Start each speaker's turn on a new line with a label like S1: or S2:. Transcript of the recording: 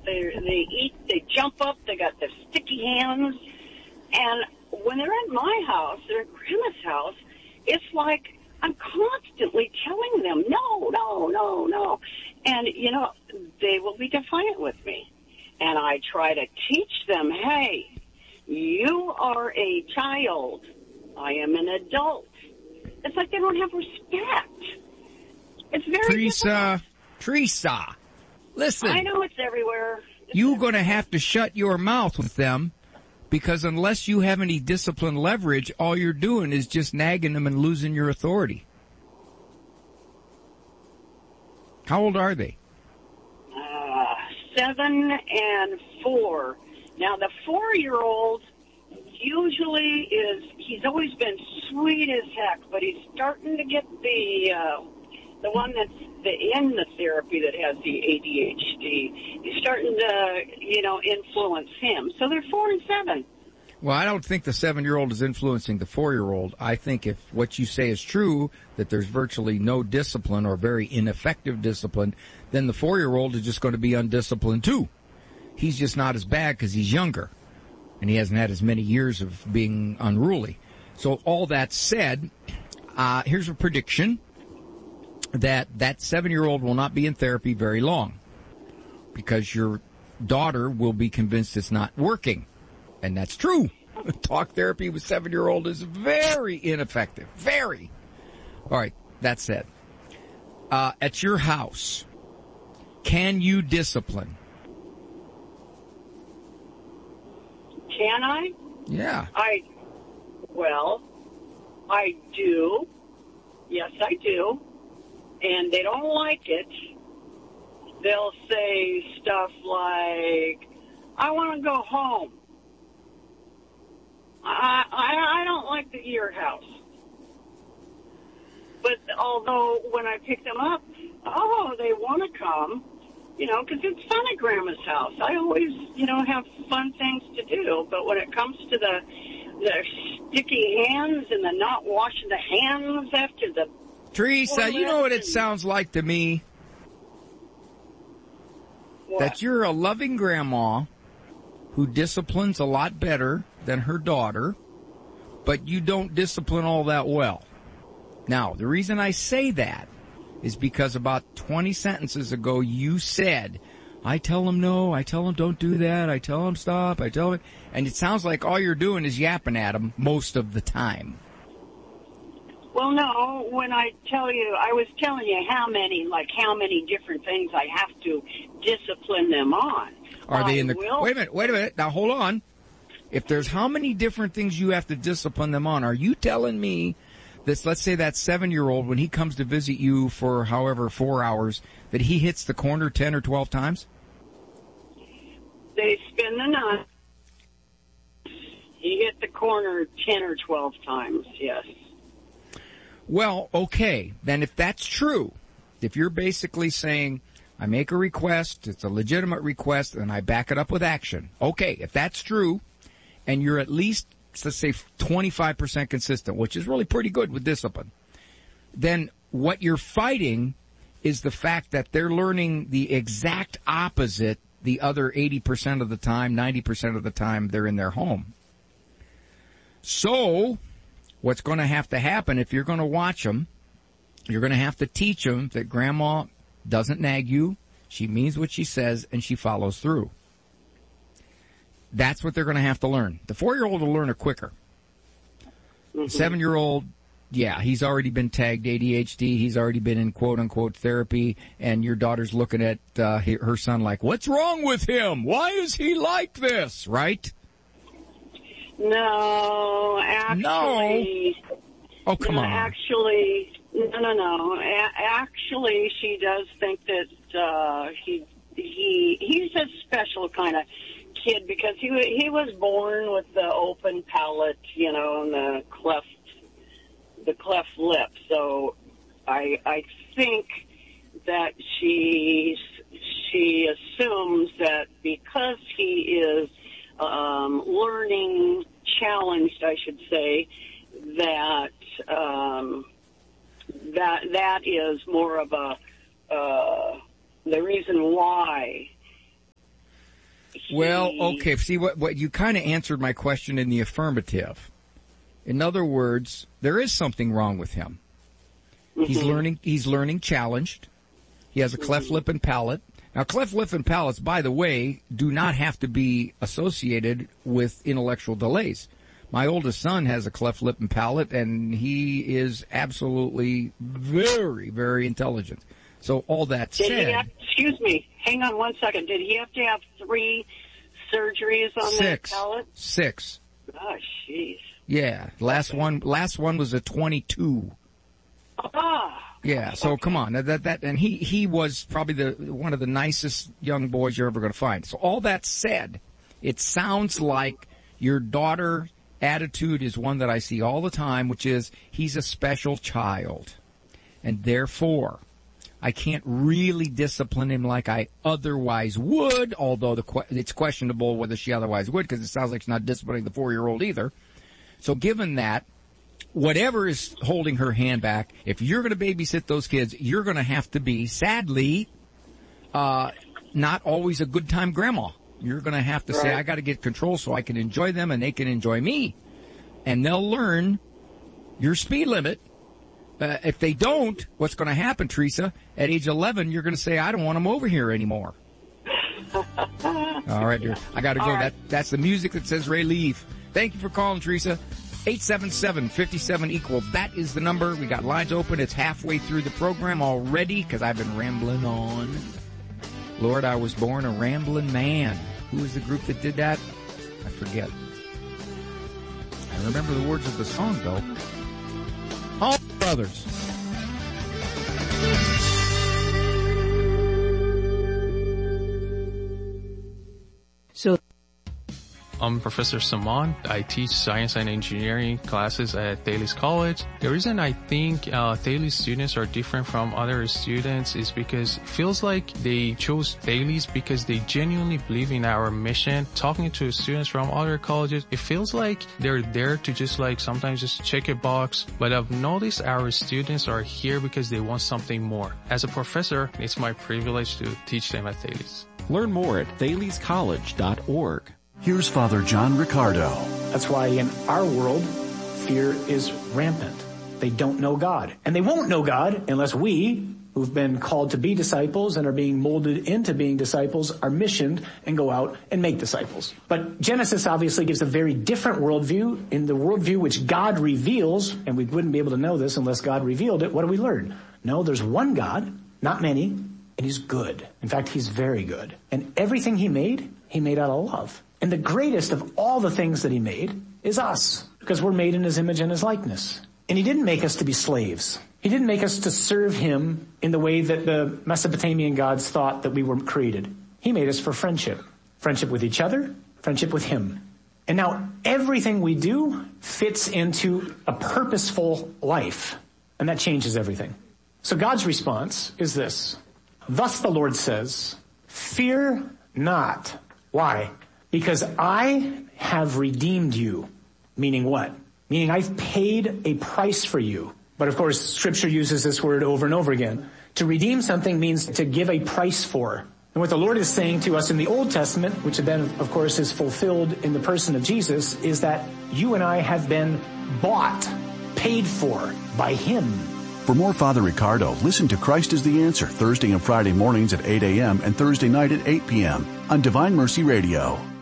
S1: They eat, they jump up, they got the sticky hands. And when they're at my house, they're at Grandma's house, it's like I'm constantly telling them, no, no, no, no. And, you know, they will be defiant with me. And I try to teach them, hey, you are a child. I am an adult. It's like they don't have respect. It's very difficult.
S2: Teresa, listen.
S1: I know it's everywhere.
S2: You're going to have to shut your mouth with them, because unless you have any discipline leverage, all you're doing is just nagging them and losing your authority. How old are they?
S1: 7 and 4. Now, the 4-year-old usually he's always been sweet as heck, but he's starting to get the one that's in the therapy that has the ADHD. He's starting to, you know, influence him. So they're 4 and 7.
S2: Well, I don't think the 7-year-old is influencing the 4-year-old. I think if what you say is true, that there's virtually no discipline or very ineffective discipline, then the 4-year-old is just going to be undisciplined too. He's just not as bad because he's younger, and he hasn't had as many years of being unruly. So all that said, here's a prediction that 7-year-old will not be in therapy very long, because your daughter will be convinced it's not working. And that's true. Talk therapy with 7-year-old is very ineffective. Very. All right. That said, at your house, can you discipline?
S1: Can I?
S2: Yeah.
S1: I do. Yes, I do. And they don't like it. They'll say stuff like, I want to go home. I don't like your house. But although when I pick them up, they want to come, you know, because it's fun at Grandma's house. I always, you know, have fun things to do. But when it comes to the sticky hands and the not washing the hands after the...
S2: Teresa, you know what it sounds like to me?
S1: What?
S2: That you're a loving grandma who disciplines a lot better than her daughter, but you don't discipline all that well. Now, the reason I say that is because about 20 sentences ago you said, I tell them no, I tell them don't do that, I tell them stop, I tell them... And it sounds like all you're doing is yapping at them most of the time.
S1: Well, no, when I was telling you how many different things I have to discipline them on.
S2: Are they in the... Wait a minute. Now, hold on. If there's how many different things you have to discipline them on, are you telling me this, let's say that 7-year-old, when he comes to visit you for however 4 hours, that he hits the corner 10 or 12 times?
S1: They spin the nut. He hit the corner 10 or 12 times, yes.
S2: Well, okay. Then if that's true, if you're basically saying, I make a request, it's a legitimate request, and I back it up with action. Okay, if that's true, and you're at least, let's say, 25% consistent, which is really pretty good with discipline, then what you're fighting is the fact that they're learning the exact opposite the other 80% of the time, 90% of the time they're in their home. So, what's going to have to happen, if you're going to watch them, you're going to have to teach them that Grandma doesn't nag you, she means what she says, and she follows through. That's what they're going to have to learn. The 4-year-old will learn it quicker. The 7-year-old, yeah, he's already been tagged ADHD, he's already been in quote-unquote therapy, and your daughter's looking at her son like, what's wrong with him? Why is he like this? Right?
S1: No, actually...
S2: No. Oh, come on.
S1: Actually, no. Actually, she does think that he's a special kind of kid because he was born with the open palate, you know, and the cleft lip. So I think that she assumes that because he is learning challenged, I should say, that is more of a the reason why
S2: Well, okay. See, what you kind of answered my question in the affirmative. In other words, there is something wrong with him. Mm-hmm. He's learning challenged. He has a cleft lip and palate. Now, cleft lip and palates, by the way, do not have to be associated with intellectual delays. My oldest son has a cleft lip and palate, and he is absolutely very, very intelligent. So all that said...
S1: excuse me, hang on one second. Did he have to have 3 surgeries on that palate?
S2: 6.
S1: Oh, jeez.
S2: Yeah, last one was a 22. Yeah, so come on, and he was probably one of the nicest young boys you're ever going to find. So all that said, it sounds like your daughter's attitude is one that I see all the time, which is he's a special child, and therefore I can't really discipline him like I otherwise would. Although it's questionable whether she otherwise would, because it sounds like she's not disciplining the 4-year-old either. So given that, whatever is holding her hand back, if you're going to babysit those kids, you're going to have to be, sadly, not always a good time grandma. You're going to have to say, I got to get control so I can enjoy them and they can enjoy me. And they'll learn your speed limit. If they don't, what's going to happen, Teresa? At age 11, you're going to say, I don't want them over here anymore. All right, dear. I got to go. Right. That's the music that says Ray leave. Thank you for calling, Teresa. 877-57-EQUAL. That is the number. We got lines open. It's halfway through the program already because I've been rambling on. Lord, I was born a rambling man. Who was the group that did that? I forget. I remember the words of the song, though. All Brothers.
S3: So,
S4: I'm Professor Saman. I teach science and engineering classes at Thales College. The reason I think Thales students are different from other students is because it feels like they chose Thales because they genuinely believe in our mission. Talking to students from other colleges, it feels like they're there to just sometimes just check a box. But I've noticed our students are here because they want something more. As a professor, it's my privilege to teach them at Thales.
S5: Learn more at thalescollege.org.
S6: Here's Father John Riccardo.
S3: That's why in our world, fear is rampant. They don't know God. And they won't know God unless we, who've been called to be disciples and are being molded into being disciples, are missioned and go out and make disciples. But Genesis obviously gives a very different worldview. In the worldview which God reveals, and we wouldn't be able to know this unless God revealed it, what do we learn? No, there's one God, not many, and he's good. In fact, he's very good. And everything he made out of love. And the greatest of all the things that he made is us, because we're made in his image and his likeness. And he didn't make us to be slaves. He didn't make us to serve him in the way that the Mesopotamian gods thought that we were created. He made us for friendship. Friendship with each other, friendship with him. And now everything we do fits into a purposeful life. And that changes everything. So God's response is this. Thus the Lord says, fear not. Why? Because I have redeemed you. Meaning what? Meaning I've paid a price for you. But of course, Scripture uses this word over and over again. To redeem something means to give a price for. And what the Lord is saying to us in the Old Testament, which then of course is fulfilled in the person of Jesus, is that you and I have been bought, paid for by him.
S6: For more Father Riccardo, listen to Christ is the Answer Thursday and Friday mornings at 8 a.m. and Thursday night at 8 p.m. on Divine Mercy Radio.